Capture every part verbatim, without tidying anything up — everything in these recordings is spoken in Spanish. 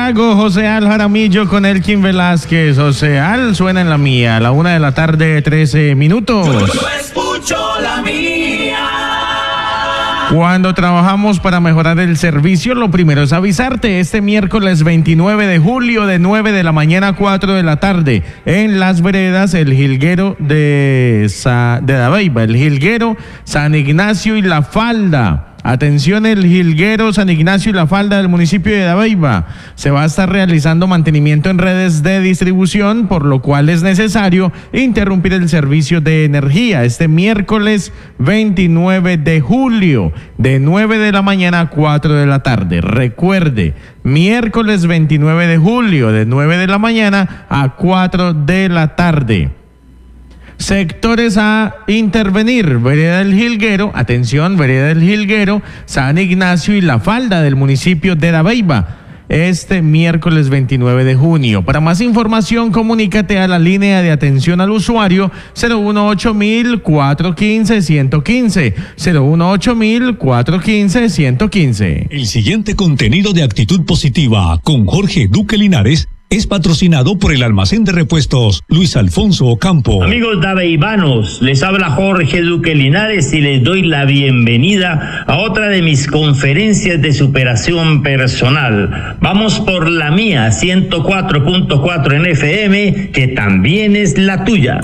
Chicago, José Al Jaramillo con Elkin Velázquez. José Al suena en la mía, a la una de la tarde, trece minutos. Yo, yo escucho la mía. Cuando trabajamos para mejorar el servicio, lo primero es avisarte. Este miércoles veintinueve de julio, de nueve de la mañana a cuatro de la tarde, en Las Veredas, el Jilguero de, Sa- de Dabeiba, el Jilguero, San Ignacio y La Falda. Atención, el Jilguero, San Ignacio y La Falda del municipio de Dabeiba. Se va a estar realizando mantenimiento en redes de distribución, por lo cual es necesario interrumpir el servicio de energía este miércoles veintinueve de julio, de nueve de la mañana a cuatro de la tarde. Recuerde, miércoles veintinueve de julio, de nueve de la mañana a cuatro de la tarde. Sectores a intervenir: Vereda del Jilguero, atención, Vereda del Jilguero, San Ignacio y La Falda del municipio de Dabeiba, este miércoles veintinueve de junio. Para más información, comunícate a la línea de atención al usuario cero uno ocho mil, cuatrocientos quince, ciento quince, cero uno ocho mil, cuatrocientos quince, ciento quince. El siguiente contenido de Actitud Positiva con Jorge Duque Linares es patrocinado por el almacén de repuestos Luis Alfonso Ocampo. Amigos dabeibanos, les habla Jorge Duque Linares y les doy la bienvenida a otra de mis conferencias de superación personal. Vamos por la mía, ciento cuatro punto cuatro en F M, que también es la tuya.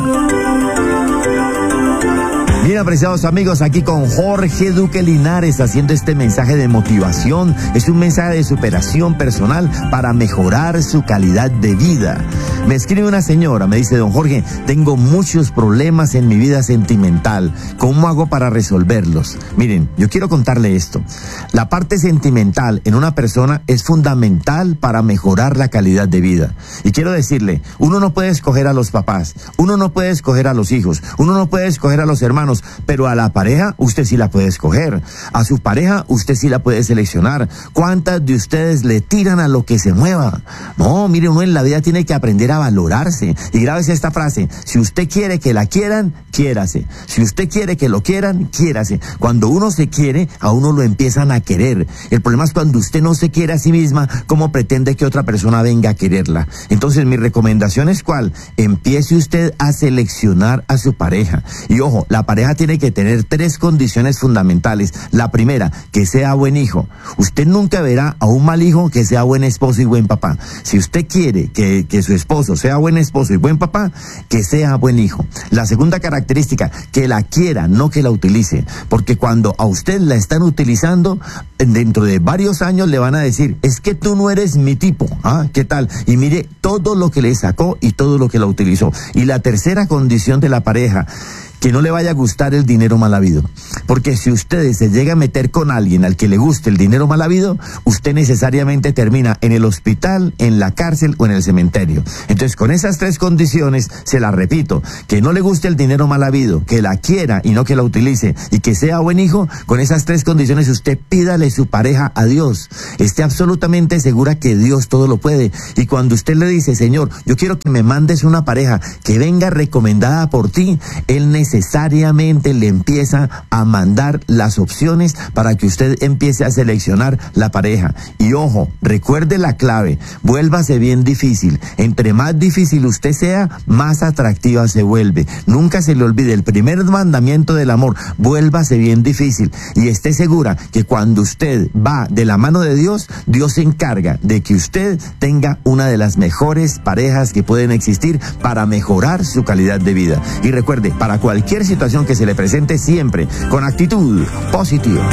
Bien, apreciados amigos, aquí con Jorge Duque Linares haciendo este mensaje de motivación. Es un mensaje de superación personal para mejorar su calidad de vida. Me escribe una señora, me dice: don Jorge, tengo muchos problemas en mi vida sentimental. ¿Cómo hago para resolverlos? Miren, yo quiero contarle esto. La parte sentimental en una persona es fundamental para mejorar la calidad de vida. Y quiero decirle, uno no puede escoger a los papás, uno no puede escoger a los hijos, uno no puede escoger a los hermanos, pero a la pareja usted sí la puede escoger. A su pareja usted sí la puede seleccionar. ¿Cuántas de ustedes le tiran a lo que se mueva? No, mire, uno en la vida tiene que aprender a valorarse. Y grábese esta frase: si usted quiere que la quieran, quiérase. Si usted quiere que lo quieran, quiérase. Cuando uno se quiere, a uno lo empiezan a querer. El problema es cuando usted no se quiere a sí misma, ¿cómo pretende que otra persona venga a quererla? Entonces mi recomendación es ¿cuál? Empiece usted a seleccionar a su pareja. Y ojo, la pareja tiene que tener tres condiciones fundamentales. La primera, que sea buen hijo. Usted nunca verá a un mal hijo que sea buen esposo y buen papá. Si usted quiere que, que su esposo sea buen esposo y buen papá, que sea buen hijo. La segunda característica, que la quiera, no que la utilice. Porque cuando a usted la están utilizando, dentro de varios años le van a decir: es que tú no eres mi tipo. ¿Ah? ¿Qué tal? Y mire todo lo que le sacó y todo lo que la utilizó. Y la tercera condición de la pareja, que no le vaya a gustar el dinero mal habido. Porque si usted se llega a meter con alguien al que le guste el dinero mal habido, usted necesariamente termina en el hospital, en la cárcel o en el cementerio. Entonces, con esas tres condiciones, se las repito: que no le guste el dinero mal habido, que la quiera y no que la utilice, y que sea buen hijo. Con esas tres condiciones, usted pídale su pareja a Dios. Esté absolutamente segura que Dios todo lo puede. Y cuando usted le dice: Señor, yo quiero que me mandes una pareja que venga recomendada por ti, Él necesita necesariamente le empieza a mandar las opciones para que usted empiece a seleccionar la pareja. Y ojo, recuerde la clave: vuélvase bien difícil. Entre más difícil usted sea, más atractiva se vuelve. Nunca se le olvide el primer mandamiento del amor: vuélvase bien difícil. Y esté segura que cuando usted va de la mano de Dios, Dios se encarga de que usted tenga una de las mejores parejas que pueden existir para mejorar su calidad de vida. Y recuerde, para cualquier Cualquier situación que se le presente, siempre con actitud positiva.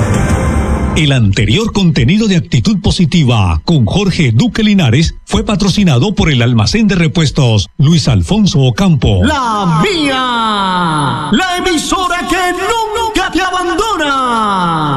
El anterior contenido de Actitud Positiva con Jorge Duque Linares fue patrocinado por el almacén de repuestos Luis Alfonso Ocampo. La mía, la emisora que nunca te abandona.